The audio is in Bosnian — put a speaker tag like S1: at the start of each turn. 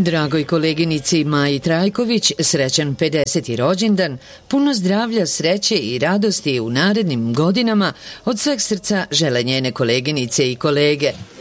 S1: Dragoj koleginici Maji Trajković srećan 50. rođendan, puno zdravlja, sreće i radosti u narednim godinama, od sveg srca žele njene koleginice i kolege.